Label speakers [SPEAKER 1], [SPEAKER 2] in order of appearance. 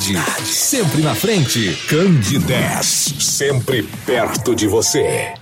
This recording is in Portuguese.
[SPEAKER 1] cidade. Sempre na frente. Candidez, sempre perto de você.